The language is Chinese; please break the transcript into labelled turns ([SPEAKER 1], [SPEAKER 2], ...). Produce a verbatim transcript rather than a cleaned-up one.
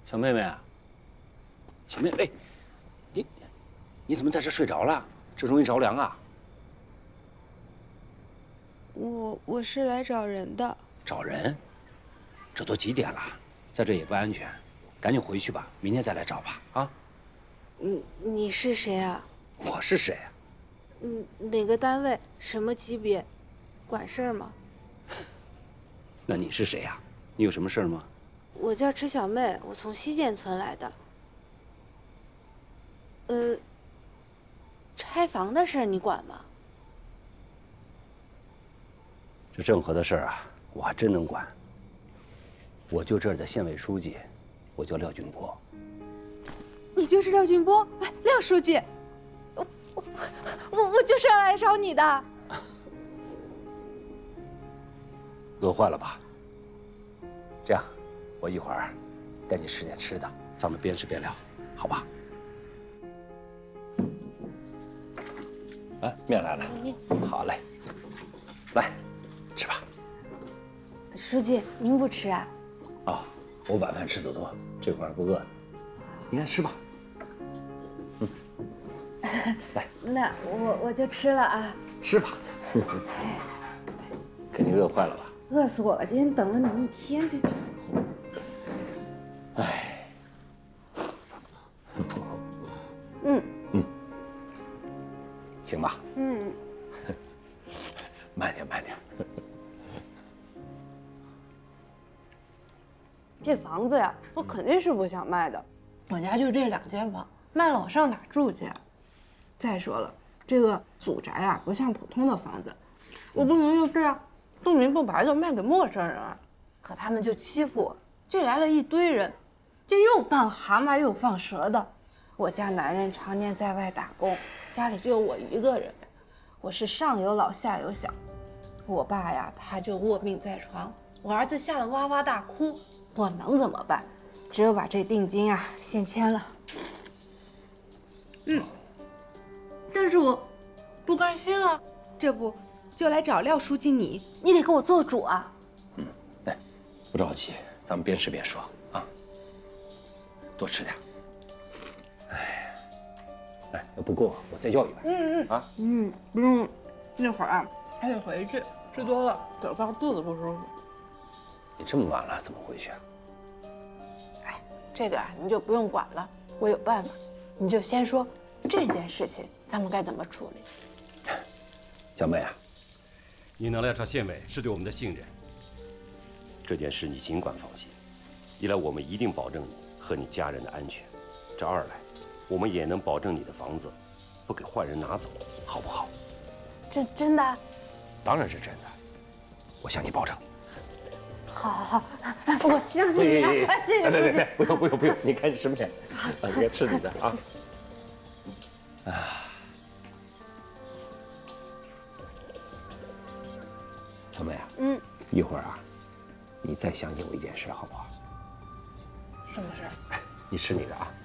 [SPEAKER 1] 小妹妹啊，小妹妹，你你怎么在这睡着了？这容易着凉啊！
[SPEAKER 2] 我我是来找人的。
[SPEAKER 1] 找人？这都几点了，在这也不安全，赶紧回去吧，明天再来找吧。啊？
[SPEAKER 2] 你你是谁啊？
[SPEAKER 1] 我是谁啊？
[SPEAKER 2] 嗯，哪个单位？什么级别？管事儿吗？
[SPEAKER 1] 那你是谁呀？你有什么事儿吗？
[SPEAKER 2] 我叫池小妹，我从西涧村来的。呃，拆房的事儿你管吗？
[SPEAKER 1] 这郑和的事儿啊，我还真能管。我就这儿的县委书记，我叫廖俊波。
[SPEAKER 2] 你就是廖俊波？哎，廖书记，我我我我就是要来找你的。
[SPEAKER 1] 饿坏了吧？这样，我一会儿带你吃点吃的，咱们边吃边聊，好吧？哎，面来了，好嘞，来，吃吧。
[SPEAKER 2] 书记，您不吃啊？
[SPEAKER 1] 啊，我晚饭吃的多，这会儿不饿了。你看吃吧。嗯，来，
[SPEAKER 2] 那我我就吃了啊。
[SPEAKER 1] 吃吧。肯定饿坏了吧？
[SPEAKER 2] 饿死我了！今天等了你一天，这。
[SPEAKER 1] 哎。
[SPEAKER 2] 嗯
[SPEAKER 1] 嗯。行吧。
[SPEAKER 2] 嗯。
[SPEAKER 1] 慢点，慢点。
[SPEAKER 2] 这房子呀，我肯定是不想卖的。我家就这两间房，卖了我上哪住去啊？再说了，这个祖宅啊，不像普通的房子，我不能就这样不明不白的卖给陌生人啊。可他们就欺负我，这来了一堆人，这又放蛤蟆又放蛇的。我家男人常年在外打工，家里就有我一个人，我是上有老下有小。我爸呀，他就卧病在床，我儿子吓得哇哇大哭，我能怎么办？只有把这定金啊先签了。嗯，但是我不甘心啊，这不就来找廖书记你，你得给我做主啊。
[SPEAKER 1] 嗯，来，不着急，咱们边吃边说啊。多吃点。哎，哎，要不够我再要一碗。嗯嗯啊
[SPEAKER 2] 嗯，不用，那会儿啊还得回去，吃多了等饭肚子不舒服。
[SPEAKER 1] 你这么晚了怎么回去啊？
[SPEAKER 2] 哎，这个啊你就不用管了，我有办法。你就先说这件事情咱们该怎么处理。
[SPEAKER 1] 小妹啊，
[SPEAKER 3] 你能来找县委是对我们的信任。这件事你尽管放心，一来我们一定保证你和你家人的安全，这二来我们也能保证你的房子不给坏人拿走，好不好？
[SPEAKER 2] 真真的？
[SPEAKER 1] 当然是真的，我向你保证。
[SPEAKER 2] 好，好，好，我相信你啊！谢谢书记。
[SPEAKER 1] 不用，不用，不用，你赶紧吃面，啊，你该吃你的啊。啊，小妹啊，
[SPEAKER 2] 嗯，
[SPEAKER 1] 一会儿啊，你再相信我一件事，好不好？
[SPEAKER 2] 什么事？
[SPEAKER 1] 你吃你的啊。